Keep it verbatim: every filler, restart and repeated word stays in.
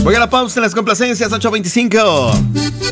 Voy a la pausa en las complacencias, ocho veinticinco.